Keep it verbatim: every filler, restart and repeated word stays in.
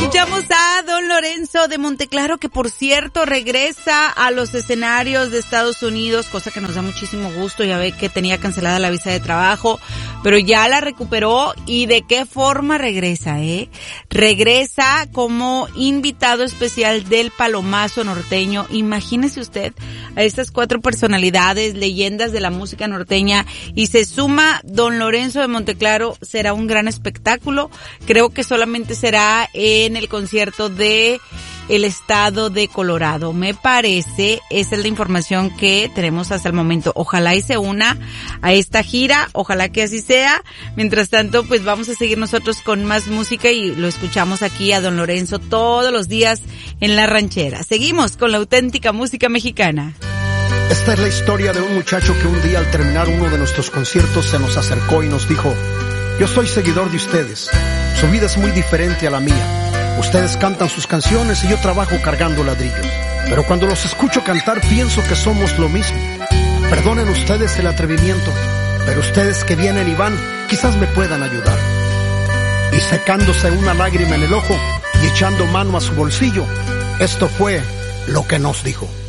Escuchamos a Don Lorenzo de Monteclaro, que por cierto regresa a los escenarios de Estados Unidos, cosa que nos da muchísimo gusto. Ya ve que tenía cancelada la visa de trabajo, pero ya la recuperó. ¿Y de qué forma regresa, eh? Regresa como invitado especial del Palomazo norteño. Imagínese usted a estas cuatro personalidades, leyendas de la música norteña, y se suma Don Lorenzo de Monteclaro. Será un gran espectáculo. Creo que solamente será en el concierto de el estado de Colorado, me parece. Esa es la información que tenemos hasta el momento. Ojalá y se una a esta gira, ojalá que así sea. Mientras tanto, pues vamos a seguir nosotros con más música y lo escuchamos aquí a Don Lorenzo todos los días en La Ranchera. Seguimos con la auténtica música mexicana. Esta es la historia de un muchacho que un día al terminar uno de nuestros conciertos se nos acercó y nos dijo: yo soy seguidor de ustedes, su vida es muy diferente a la mía. Ustedes cantan sus canciones y yo trabajo cargando ladrillos. Pero cuando los escucho cantar pienso que somos lo mismo. Perdonen ustedes el atrevimiento, pero ustedes que vienen y van quizás me puedan ayudar. Y secándose una lágrima en el ojo y echando mano a su bolsillo, esto fue lo que nos dijo.